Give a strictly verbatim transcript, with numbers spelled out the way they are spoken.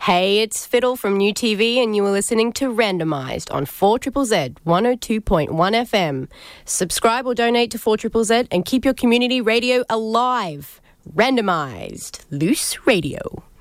Hey, it's Fiddle from New T V and you are listening to Randomised on four Z Z Z one oh two point one F M. Subscribe or donate to four Z Z Z and keep your community radio alive. Randomised. Loose Radio.